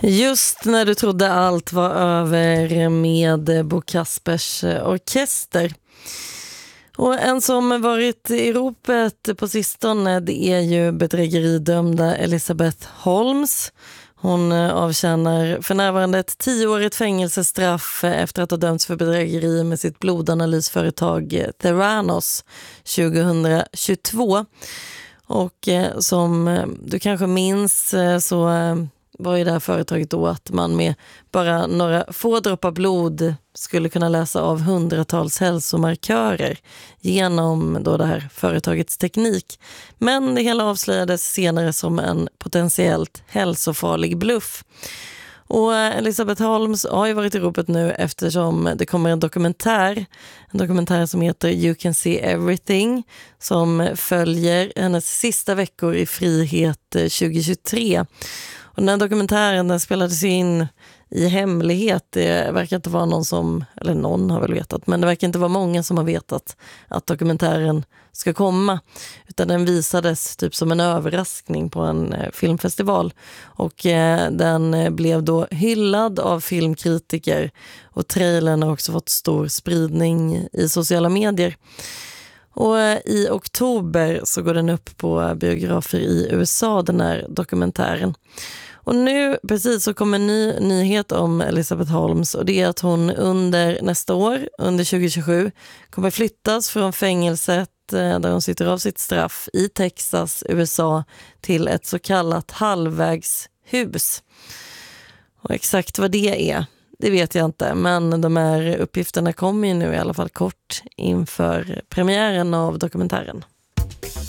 Just när du trodde allt var över med Bo Kaspers orkester. Och en som varit i ropet på sistone, det är ju bedrägeridömda Elizabeth Holmes. Hon avtjänar för närvarande ett 10-årigt fängelsestraff efter att ha dömts för bedrägeri med sitt blodanalysföretag Theranos 2022. Och som du kanske minns så var ju det här företaget då att man med bara några få droppar blod skulle kunna läsa av hundratals hälsomarkörer genom då det här företagets teknik. Men det hela avslöjades senare som en potentiellt hälsofarlig bluff. Och Elizabeth Holmes har ju varit i ropet nu eftersom det kommer en dokumentär som heter You Can See Everything, som följer hennes sista veckor i frihet 2023. Och den här dokumentären, den spelades in i hemlighet. Det verkar inte vara någon har väl vetat, men det verkar inte vara många som har vetat att dokumentären ska komma. Utan den visades typ som en överraskning på en filmfestival. Och den blev då hyllad av filmkritiker. Och trailern har också fått stor spridning i sociala medier. Och i oktober så går den upp på biografer i USA, den här dokumentären. Och nu precis så kommer en ny nyhet om Elizabeth Holmes, och det är att hon under nästa år, under 2027, kommer flyttas från fängelset där hon sitter av sitt straff i Texas, USA, till ett så kallat halvvägshus. Och exakt vad det är, det vet jag inte, men de här uppgifterna kommer ju nu i alla fall kort inför premiären av dokumentären.